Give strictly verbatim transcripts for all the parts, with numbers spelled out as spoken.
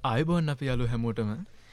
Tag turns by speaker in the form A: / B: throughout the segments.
A: ආයුබෝවන් අපි යාළුවෝ හැමෝටම.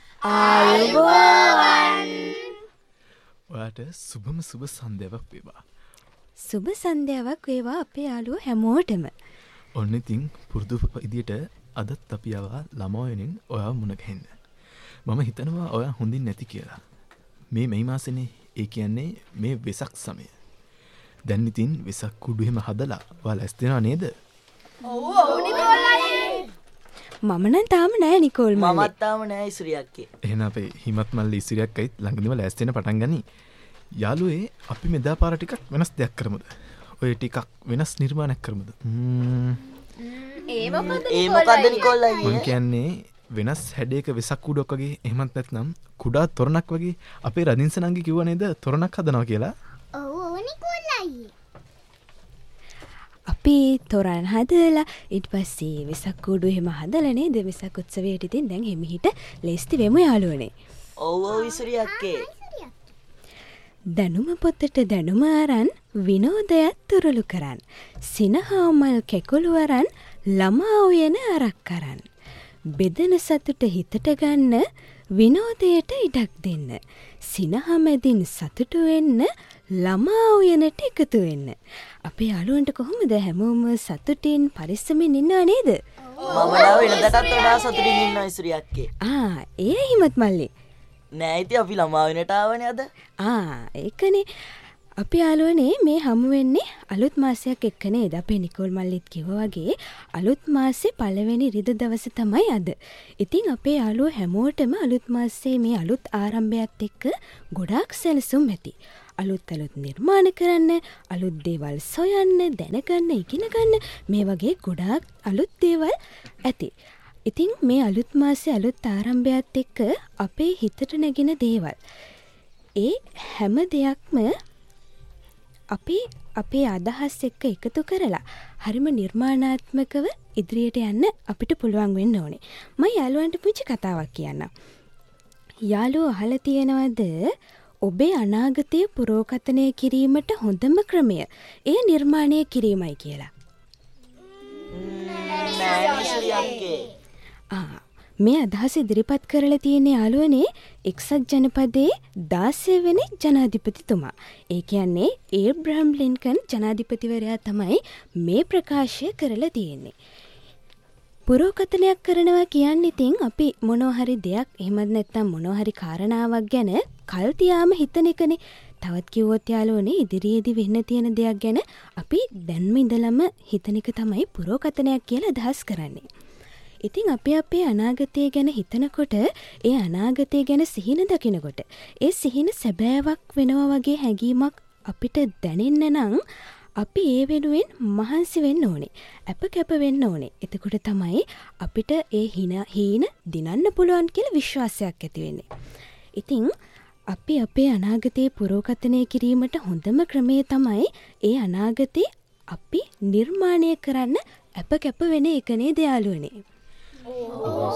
B: ආයුබෝවන්.
A: ඔයාට සුබම සුබ සන්ධ්‍යාවක් වේවා.
B: සුබ සන්ධ්‍යාවක් වේවා අපේ යාළුවෝ හැමෝටම.
A: ඔන්න ඉතින් පුරුදු විදියට අදත් අපි ආවා ළමා වෙනින් ඔයාව මුණ ගැහෙන්න. මම හිතනවා ඔයා හොඳින් නැති කියලා. මේ මේ මාසෙනේ ඒ කියන්නේ මේ වෙසක් සමය. දැන් ඉතින් වෙසක් කුඩු එහෙම හදලා ඔයාලා ඇස් දෙනවා නේද?
C: ඔව් ඔව් නිකෝලයි.
B: මම නම් තාම නෑ නිකෝල් මල්ලි.
C: මමත් තාම නෑ ඉසුරි අක්කේ.
A: එහෙනම් අපේ හිමත් මල්ලි ඉසිරියක් අයිත් ළඟදිම ලෑස්ති වෙන පටන් ගනි. යාළුවේ අපි මෙදා පාර ටිකක් වෙනස් දෙයක් කරමුද? ඔය ටිකක් වෙනස් නිර්මාණයක් කරමුද? ම්ම්
C: ඒ මොකද ඒ මොකද්ද නිකෝලයි?
A: මං කියන්නේ වෙනස් හැඩයක වෙසක් කුඩක් වගේ එහෙමත් නැත්නම් කුඩා තොරණක් වගේ අපේ රදින්සනංගි කිව්වා නේද තොරණක් හදනවා කියලා?
D: ඔව් ඔව් නිකෝලයි.
B: අපි තොරන් හදලා ඊට පස්සේ වෙසක් කුඩු එහෙම හදලා නේද වෙසක් උත්සවයට ඉතින් දැන් හිමිහිට ලේස්ති වෙමු යාළුවනේ.
C: ඔව් ඔව් ඉසුරි අක්කේ.
B: දැනුම පොතට දැනුම අරන් විනෝදයක් තුරුළු කරන් සිනහාමල් කැකුළු අරන් ළමා උයන අරක් කරන් බෙදෙන සතුට හිතට ගන්න විනෝදයට ඉඩක් දෙන්න සිනහමැදින් සතුටු වෙන්න ළමා උයනට එකතු වෙන්න. අපේ යාළුවන්ට කොහොමද හැමෝම සතුටින් පරිස්සමින් ඉන්නව නේද?
C: මම නම් වෙනදටත් වඩා සතුටින් ඉන්නවා ඉසුරි අක්කේ.
B: ආ ඒ හිමත් මල්ලි.
C: නෑ ඉතින් අපි ළමා වෙනට ආවනේ අද.
B: ආ ඒකනේ. අපි යාළුවනේ මේ හමු වෙන්නේ අලුත් මාසයක් එක්ක නේද? අපේ නිකෝල් මල්ලිත් කිව්වා වගේ අලුත් මාසේ පළවෙනි රිද දවස තමයි අද. ඉතින් අපේ යාළුවෝ හැමෝටම අලුත් මාසේ මේ අලුත් ආරම්භයත් එක්ක ගොඩාක් සැලසුම් ඇති. අලුත් අලුත් නිර්මාණ කරන්න, අලුත් දේවල් සොයන්න, දැනගන්න, ඉගෙන ගන්න මේ වගේ ගොඩාක් අලුත් දේවල් ඇති. ඉතින් මේ අලුත් මාසේ අලුත් ආරම්භයත් එක්ක අපේ හිතට නැගෙන දේවල්. ඒ හැම දෙයක්ම අපි අපේ අදහස් එක්ක එකතු කරලා හරිම නිර්මාණාත්මකව ඉදිරියට යන්න අපිට පුළුවන් වෙන්න ඕනේ. මම යාළුවන්ට පුංචි කතාවක් කියන්නම්. යාළුවෝ අහලා තියෙනවද ඔබේ අනාගතය පුරෝකථනය කිරීමට හොඳම ක්‍රමය ඒ නිර්මාණය කිරීමයි කියලා?
C: නෑ ඉසුරි අක්කේ.
B: ආ මේ අදහස ඉදිරිපත් කරලා තියෙන යාළුවනේ එක්සත් ජනපදයේ දාසය වෙනි ජනාධිපතිතුමා. ඒ කියන්නේ ඒබ්‍රහම් ලින්කන් ජනාධිපතිවරයා තමයි මේ ප්‍රකාශය කරලා තියෙන්නේ. පුරෝකථනයක් කරනවා කියන්නේ ඉතින් අපි මොනවා හරි දෙයක් එහෙමත් නැත්නම් මොනවා හරි කාරණාවක් ගැන කල් තියාම හිතන එකනේ. තවත් කිව්වොත් යාළුවනේ ඉදිරියේදී වෙන්න තියෙන දෙයක් ගැන අපි දැන්ම ඉඳලම හිතන එක තමයි පුරෝකථනයක් කියලා අදහස් කරන්නේ. ඉතින් අපි අපේ අනාගතය ගැන හිතනකොට ඒ අනාගතය ගැන සිහින දකිනකොට ඒ සිහින සැබෑවක් වෙනවා වගේ හැඟීමක් අපිට දැනෙන්න නම් අපි ඒ වෙනුවෙන් මහන්සි වෙන්න ඕනේ. අප කැප වෙන්න ඕනේ. එතකොට තමයි අපිට ඒ හීන දිනන්න පුළුවන් කියලා විශ්වාසයක් ඇති වෙන්නේ. ඉතින් අපි අපේ අනාගතයේ පුරෝකථනය කිරීමට හොඳම ක්‍රමය තමයි ඒ අනාගතේ අපි නිර්මාණය කරන්න අප කැප වෙන එක නේද යාළුවනේ?